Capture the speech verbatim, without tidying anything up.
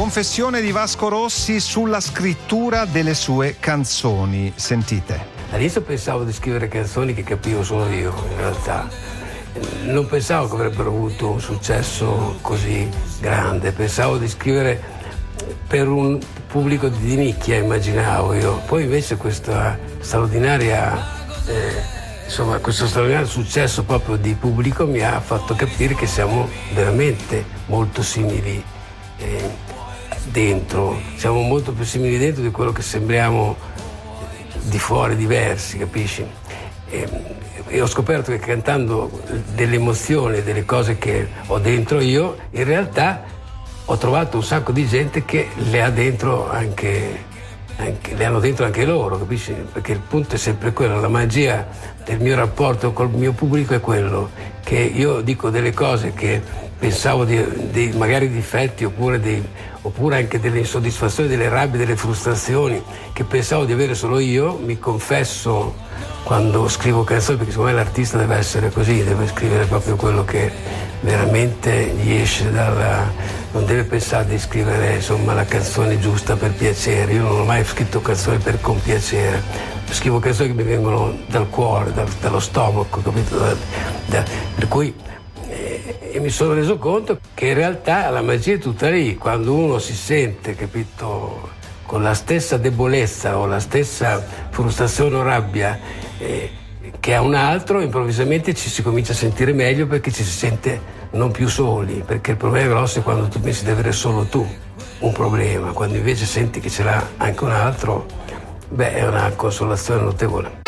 Confessione di Vasco Rossi sulla scrittura delle sue canzoni. Sentite. All'inizio pensavo di scrivere canzoni che capivo solo io, in realtà. Non pensavo che avrebbero avuto un successo così grande, pensavo di scrivere per un pubblico di nicchia, immaginavo io. Poi invece questa straordinaria, eh, insomma, questo straordinario successo proprio di pubblico mi ha fatto capire che siamo veramente molto simili eh, dentro, siamo molto più simili dentro di quello che sembriamo di fuori diversi, capisci? E, e ho scoperto che cantando delle emozioni, delle cose che ho dentro io, in realtà ho trovato un sacco di gente che le ha dentro anche, anche le hanno dentro anche loro, capisci? Perché il punto è sempre quello, la magia del mio rapporto col mio pubblico è quello che io dico delle cose che pensavo di, di magari difetti oppure, dei, oppure anche delle insoddisfazioni, delle rabbie, delle frustrazioni che pensavo di avere solo io, mi confesso quando scrivo canzoni, perché secondo me l'artista deve essere così, deve scrivere proprio quello che veramente gli esce dalla... non deve pensare di scrivere insomma la canzone giusta per piacere. Io non ho mai scritto canzoni per compiacere, scrivo canzoni che mi vengono dal cuore, dal, dallo stomaco, capito? Da, da, per cui eh, mi sono reso conto che in realtà la magia è tutta lì, quando uno si sente, capito, con la stessa debolezza o la stessa frustrazione o rabbia eh, che ha un altro, improvvisamente ci si comincia a sentire meglio perché ci si sente non più soli, perché il problema grosso è quando tu pensi di avere solo tu un problema, quando invece senti che ce l'ha anche un altro, beh, è una consolazione notevole.